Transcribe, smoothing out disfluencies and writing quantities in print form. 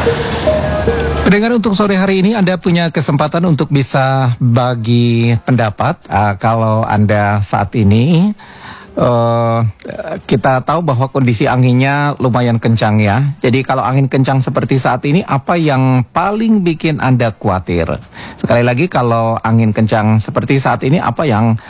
Pendengar, untuk sore hari ini Anda punya kesempatan untuk bisa bagi pendapat. Kalau Anda saat ini kita tahu bahwa kondisi anginnya lumayan kencang ya. Jadi kalau angin kencang seperti saat ini, apa yang paling bikin Anda khawatir? Sekali lagi, kalau angin kencang seperti saat ini, apa yang